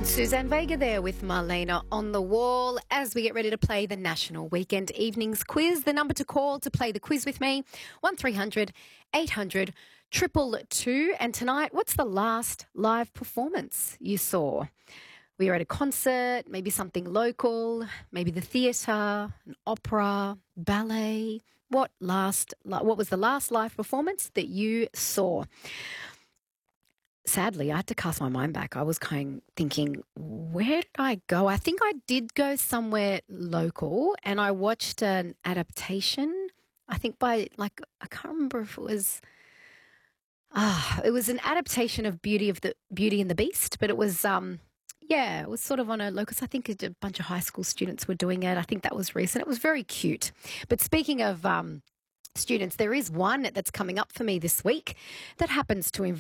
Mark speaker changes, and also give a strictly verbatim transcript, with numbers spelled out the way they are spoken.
Speaker 1: Suzanne Vega there with Marlena on the wall as we get ready to play the National Weekend Evenings Quiz. The number to call to play the quiz with me, one three hundred eight hundred two two two. And tonight, what's the last live performance you saw? We were at a concert, maybe something local, maybe the theatre, an opera, ballet. What last? What was the last live performance that you saw? Sadly, I had to cast my mind back. I was kind of thinking, where did I go? I think I did go somewhere local and I watched an adaptation, I think by, like, I can't remember if it was, ah, it was an adaptation of Beauty of the Beauty and the Beast, but it was, um, yeah, it was sort of on a locus. I think a bunch of high school students were doing it. I think that was recent. It was very cute. But speaking of um, students, there is one that's coming up for me this week that happens to involve